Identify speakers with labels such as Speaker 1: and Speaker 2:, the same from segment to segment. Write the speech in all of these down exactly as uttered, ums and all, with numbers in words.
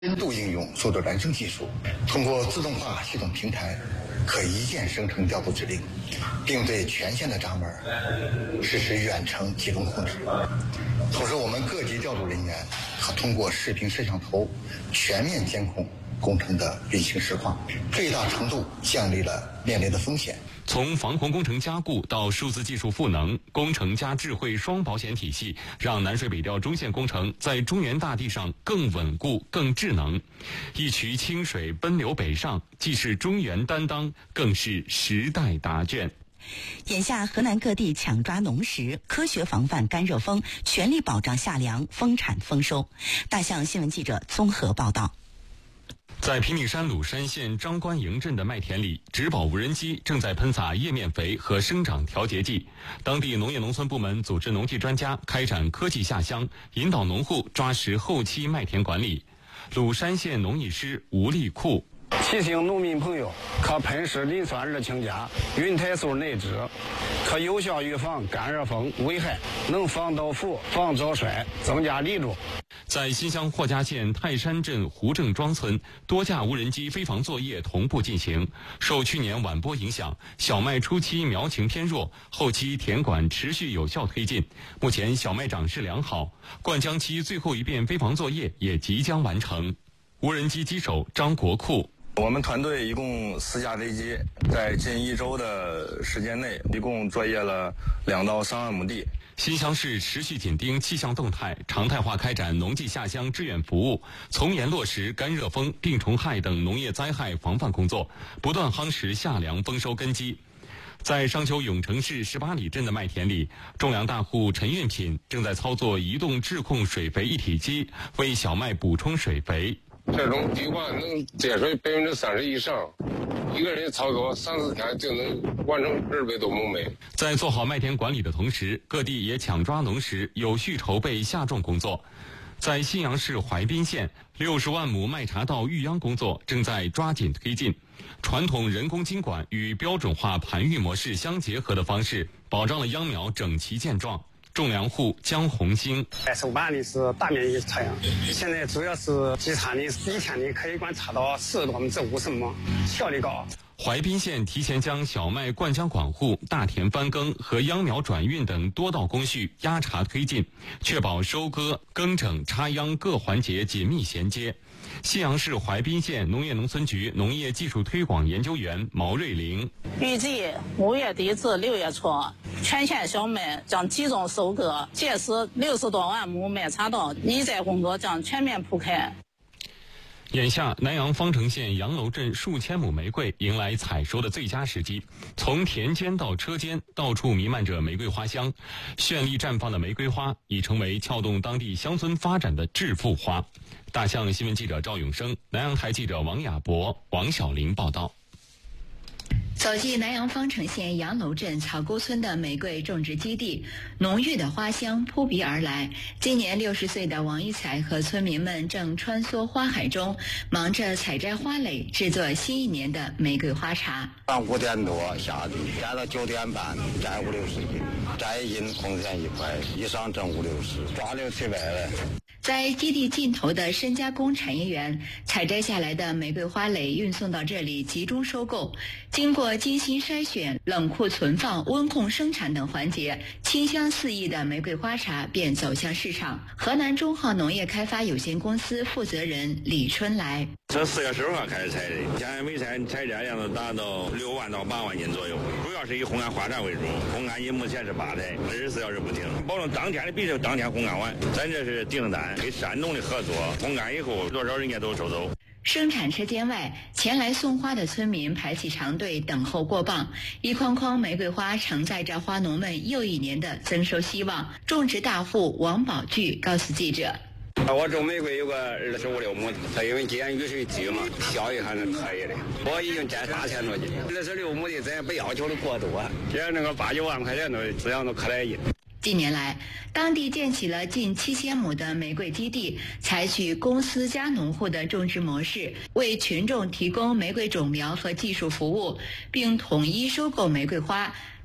Speaker 1: 深度应用数字孪生技术，通过自动化系统平台，可一键生成调度指令，并对全线的闸门实施远程集中控制。同时，我们各级调度人员可通过视频摄像头全面监控工程的运行实况，最大程度降低了面临的风险。
Speaker 2: 从防洪工程加固到数字技术赋能，工程加智慧双保险体系，让南水北调中线工程在中原大地上更稳固、更智能。一渠清水奔流北上，既是中原担当，更是时代答卷。
Speaker 3: 眼下河南各地抢抓农时，科学防范干热风，全力保障夏粮丰产丰收。大象新闻记者综合报道。
Speaker 2: 在平顶山鲁山县张官营镇的麦田里，植保无人机正在喷洒叶面肥和生长调节剂。当地农业农村部门组织农技专家开展科技下乡，引导农户抓实后期麦田管理。鲁山县农艺师吴立库
Speaker 4: 提醒农民朋友，可喷施磷酸二氢钾、云肽素内酯，可有效预防干热风危害，能防倒伏、防早衰，增加利种。
Speaker 2: 在新乡霍家县泰山镇胡正庄村，多架无人机飞防作业同步进行。受去年晚播影响，小麦初期苗情偏弱，后期田管持续有效推进。目前小麦长势良好，灌浆期最后一遍飞防作业也即将完成。无人机机手张国库。
Speaker 5: 我们团队一共四架飞机，在近一周的时间内，一共作业了两到三万亩地。
Speaker 2: 新乡市持续紧盯气象动态，常态化开展农技下乡支援服务，从严落实干热风、病虫害等农业灾害防范工作，不断夯实夏粮丰收根基。在商丘永城市十八里镇的麦田里，种粮大户陈运品正在操作移动智控水肥一体机，为小麦补充水肥。
Speaker 6: 这种滴灌能节水百分之三十以上，一个人操作三四天就能完成二百多亩麦。
Speaker 2: 在做好麦田管理的同时，各地也抢抓农时，有序筹备下种工作。在信阳市淮滨县，六十万亩麦茬稻育秧工作正在抓紧推进。传统人工经管与标准化盘育模式相结合的方式，保障了秧苗整齐健壮。种粮户江红星，
Speaker 4: 手办的是大面积插秧，现在主要是集产的，一天的可以管插到四十多亩至五十亩，效率高。
Speaker 2: 淮滨县提前将小麦灌浆管护、大田翻耕和秧苗转运等多道工序压茬推进，确保收割、耕整、插秧各环节紧密衔接。信阳市淮滨县农业农村局农业技术推广研究员毛瑞玲，
Speaker 7: 预计五月底至六月初，全县小麦将集中收割，届时六十多万亩麦茬稻移栽工作将全面铺开。
Speaker 2: 眼下，南阳方城县杨楼镇数千亩玫瑰迎来采收的最佳时机。从田间到车间，到处弥漫着玫瑰花香，绚丽绽放的玫瑰花已成为撬动当地乡村发展的致富花。大象新闻记者赵永生，南阳台记者王亚博、王小玲报道。
Speaker 8: 走进南阳方城县杨楼镇草沟村的玫瑰种植基地，浓郁的花香扑鼻而来。今年六十岁的王一才和村民们正穿梭花海中，忙着采摘花蕾，制作新一年的玫瑰花茶。
Speaker 9: 上五点多下地，摘到九点半，摘五六十斤，摘一斤空钱一块，一上挣五六十，抓六七百了。
Speaker 8: 在基地尽头的深加工产业园，采摘下来的玫瑰花蕾运送到这里集中收购，经过精心筛选、冷库存放、温控生产等环节，清香四溢的玫瑰花茶便走向市场。河南中浩农业开发有限公司负责人李春来，
Speaker 10: 从四月十二号开始采的，现在每采采摘量都达到六万到八万斤左右，主要是以烘干花茶为主，烘干机目前是八台，二十四小时不停，保证当天的必须当天烘干完。咱这是订单，跟山东的合作，烘干以后多少人家都收走。
Speaker 8: 生产车间外，前来送花的村民排起长队等候过磅，一筐筐玫瑰花承载着花农们又一年的增收希望。种植大户王宝巨告诉记者，
Speaker 4: 我种玫瑰有个二十五六亩，它因为今年雨水急嘛，效益还是可以的。我已经摘八千多斤，二十六亩的咱也不要求的过多，这那个八九万块钱的质量都可来劲。
Speaker 8: 近年来，当地建起了近七千亩的玫瑰基地，采取公司加农户的种植模式，为群众提供玫瑰种苗和技术服务，并统一收购玫瑰花，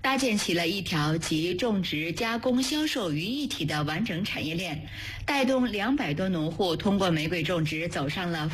Speaker 8: 搭建起了一条集种植、加工、销售于一体的完整产业链，带动两百多农户通过玫瑰种植走上了